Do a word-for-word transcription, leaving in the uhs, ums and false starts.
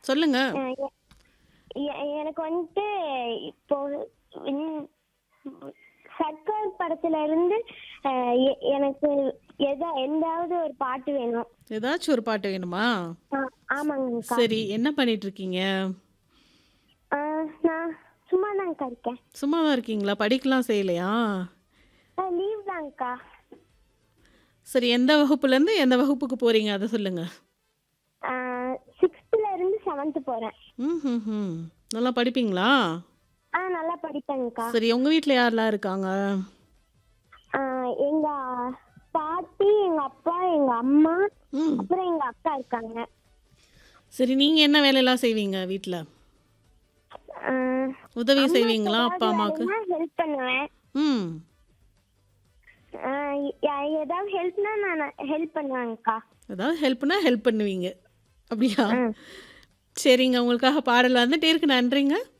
சொல்லுங்க. அ எ எ எனக்கு வந்துட்டு இப்போ ம் சர்க்கார் படத்துல இருந்து அ எ எனக்கு எதா எந்தாவது ஒரு பாட்டு வேணும். ஏதாச்சும் ஒரு பாட்டு வேணுமா? ஆ ஆமாங்கக்கா. சரி. என்ன பண்ணிட்டு இருக்கீங்க? ஆ நான் சும்மா தான்க்கா இருக்கேன். சும்மா தான் இருக்கீங்களா? படிக்கலாம் செய்யலையா? ஆ லீவ் தான்க்கா. சரி. எந்த வகுப்புலேருந்து எந்த வகுப்புக்கு போறீங்க? அத சொல்லுங்க. ஆ சிக்ஸ்த்ல இருந்து செவன்த் போறேன். ம்ஹ்ஹ்ம். நல்லா படிப்பீங்களா? ஆ நல்லா படிப்பேன்க்கா. சரி. உங்க வீட்ல யாரெல்லாம் இருக்காங்க? ஆ எங்க பாட்டி, எங்க அப்பா, எங்க அம்மா, ம். அப்புறம் எங்க அக்கா இருக்காங்க. சரி. நீங்க என்ன வேலைலாம் செய்வீங்க வீட்ல? ஆ உதவி அம்மாக்கு செய்வீங்களா அப்பா, ஏதாவது அம்மாக்கு? வேலைன்னா ஹெல்ப் பண்ணுவேன். ம். ஆ ய ஏதாவது ஹெல்ப்னா நான் ஹெல்ப் பண்ணுவேன்க்கா. ஏதாவது ஹெல்ப்னா ஹெல்ப் பண்ணுவீங்க. அப்படியா? ம். சரிங்க. உங்களுக்காக பாடல் வந்துட்டே இருக்கு. நன்றிங்க.